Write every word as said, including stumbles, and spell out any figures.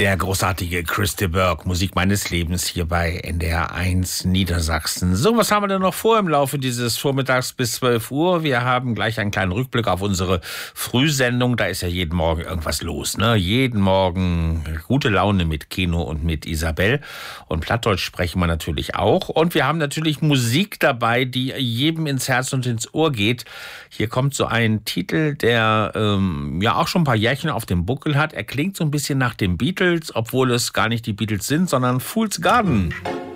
Der großartige Chris de Burgh, Musik meines Lebens hier bei N D R eins Niedersachsen. So, was haben wir denn noch vor im Laufe dieses Vormittags bis zwölf Uhr? Wir haben gleich einen kleinen Rückblick auf unsere Frühsendung. Da ist ja jeden Morgen irgendwas los, ne? Jeden Morgen gute Laune mit Keno und mit Isabel. Und Plattdeutsch sprechen wir natürlich auch. Und wir haben natürlich Musik dabei, die jedem ins Herz und ins Ohr geht. Hier kommt so ein Titel, der ähm, ja auch schon ein paar Jährchen auf dem Buckel hat. Er klingt so ein bisschen nach dem Beatles, obwohl es gar nicht die Beatles sind, sondern Fool's Garden.